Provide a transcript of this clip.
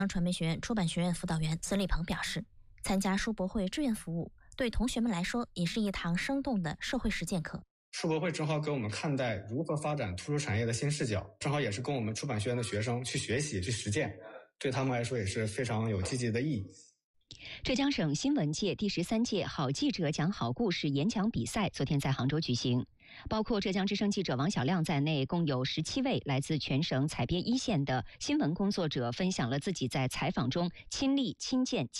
传媒学院出版学院辅导员孙立鹏表示，参加书博会志愿服务，对同学们来说也是一堂生动的社会实践课。 书博会正好给我们看待如何发展图书产业的新视角，正好也是跟我们出版学院的学生去学习、去实践，对他们来说也是非常有积极的意义。 浙江省新闻界第13届好记者讲好故事演讲比赛昨天在杭州举行，包括浙江之声记者王小亮在内，共有17位来自全省采编一线的新闻工作者分享了自己在采访中亲历亲见